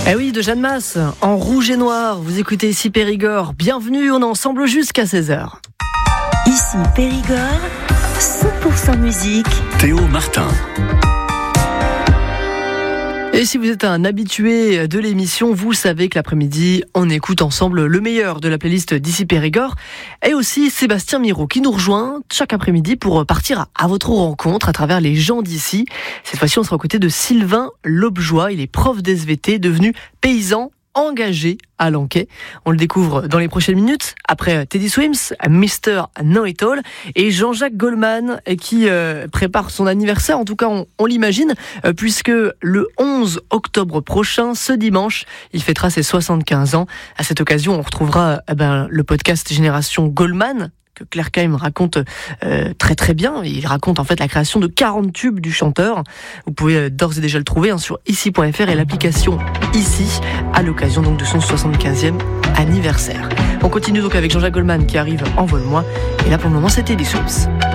Eh oui, de Jeanne Masse, en rouge et noir. Vous écoutez ici Périgord. Bienvenue, on est ensemble jusqu'à 16h. Ici Périgord, 100% musique. Théo Martin. Et si vous êtes un habitué de l'émission, vous savez que l'après-midi, on écoute ensemble le meilleur de la playlist d'ici Périgord. Et aussi Sébastien Miro qui nous rejoint chaque après-midi pour partir à votre rencontre à travers les gens d'ici. Cette fois-ci, on sera aux côtés de Sylvain Lobjoie. Il est prof d'SVT, devenu paysan engagé à Lanquet. On le découvre dans les prochaines minutes, après Teddy Swims, Mr. Know-It-All, et Jean-Jacques Goldman qui prépare son anniversaire, en tout cas on l'imagine, puisque le 11 octobre prochain, ce dimanche, il fêtera ses 75 ans. À cette occasion, on retrouvera le podcast Génération Goldman, que Claire Kaim raconte très très bien. Il raconte en fait la création de 40 tubes du chanteur. Vous pouvez d'ores et déjà le trouver sur ici.fr et l'application Ici, à l'occasion donc de son 75e anniversaire. On continue donc avec Jean-Jacques Goldman qui arrive en Vole-moi. Et là pour le moment, c'était des Swims.